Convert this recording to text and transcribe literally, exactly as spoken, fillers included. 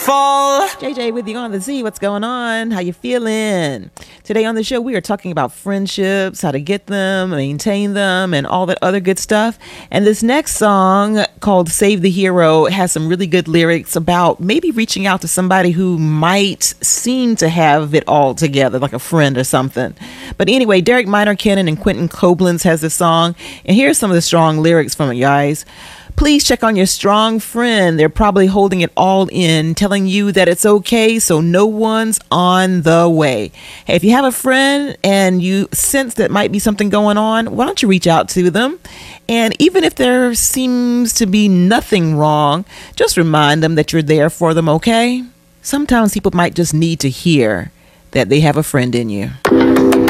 fall. J J with you on the Z. What's going on? How you feeling? Today on the show, we are talking about friendships, how to get them, maintain them, and all that other good stuff. And this next song called Save the Hero has some really good lyrics about maybe reaching out to somebody who might seem to have it all together, like a friend or something. But anyway, Derek Minor Cannon and Quentin Koblenz has this song. And here's some of the strong lyrics from it, guys. Please check on your strong friend. They're probably holding it all in, telling you that it's okay, so no one's on the way. Hey, if you have a friend and you sense that might be something going on, why don't you reach out to them? And even if there seems to be nothing wrong, just remind them that you're there for them, okay? Sometimes people might just need to hear that they have a friend in you.